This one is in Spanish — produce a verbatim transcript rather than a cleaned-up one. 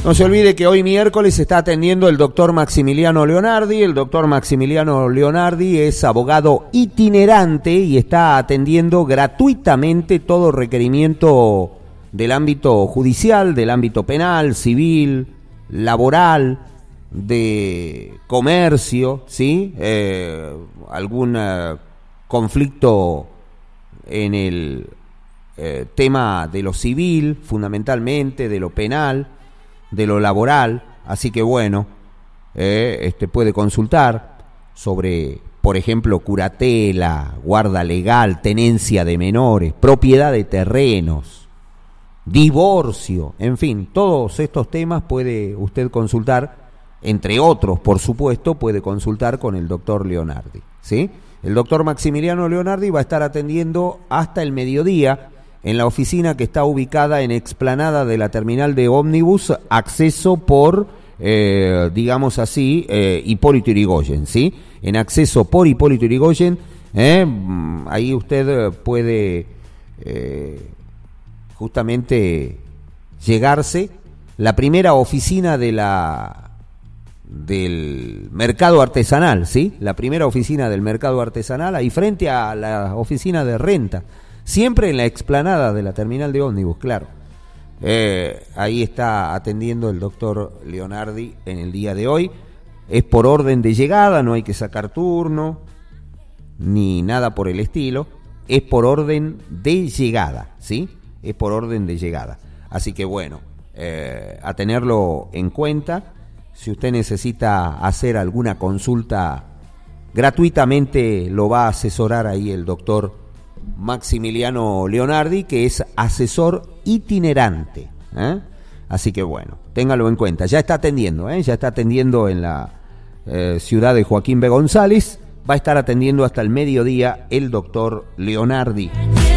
No se olvide que hoy miércoles está atendiendo el doctor Maximiliano Leonardi. El doctor Maximiliano Leonardi es abogado itinerante y está atendiendo gratuitamente todo requerimiento del ámbito judicial, del ámbito penal, civil, laboral, de comercio, ¿sí? Eh, algún eh, conflicto en el eh, tema de lo civil, fundamentalmente, de lo penal, de lo laboral, así que bueno, eh, este puede consultar sobre, por ejemplo, curatela, guarda legal, tenencia de menores, propiedad de terrenos, divorcio, en fin, todos estos temas puede usted consultar, entre otros, por supuesto, puede consultar con el doctor Leonardi, ¿sí? El doctor Maximiliano Leonardi va a estar atendiendo hasta el mediodía en la oficina que está ubicada en explanada de la terminal de ómnibus, acceso por, eh, digamos así, eh, Hipólito Yrigoyen, ¿sí? En acceso por Hipólito Yrigoyen, eh, ahí usted puede eh, justamente llegarse. La primera oficina de la del mercado artesanal, ¿sí? La primera oficina del mercado artesanal, ahí frente a la oficina de renta. Siempre en la explanada de la terminal de ómnibus, claro. Eh, ahí está atendiendo el doctor Leonardi en el día de hoy. Es por orden de llegada, no hay que sacar turno, ni nada por el estilo. Es por orden de llegada, ¿sí? Es por orden de llegada. Así que bueno, eh, a tenerlo en cuenta. Si usted necesita hacer alguna consulta gratuitamente, lo va a asesorar ahí el doctor Maximiliano Leonardi, que es asesor itinerante, ¿eh? Así que bueno, téngalo en cuenta. Ya está atendiendo, ¿eh? Ya está atendiendo en la eh, ciudad de Joaquín B. González. Va a estar atendiendo hasta el mediodía el doctor Leonardi.